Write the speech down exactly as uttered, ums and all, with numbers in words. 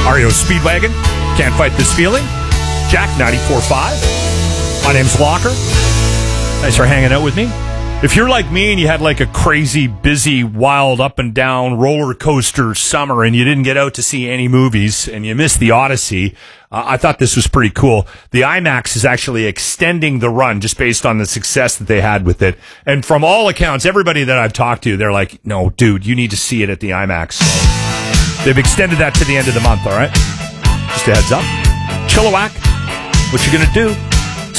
R E O Speedwagon, Can't Fight This Feeling. Jack, ninety-four point five. My name's Walker. Thanks for hanging out with me. If you're like me and you had like a crazy, busy, wild, up and down roller coaster summer and you didn't get out to see any movies and you missed the Odyssey, uh, I thought this was pretty cool. The IMAX is actually extending the run just based on the success that they had with it. And from all accounts, everybody that I've talked to, they're like, no, dude, you need to see it at the IMAX. So they've extended that to the end of the month, all right? Just a heads up. Chilliwack, what you gonna do?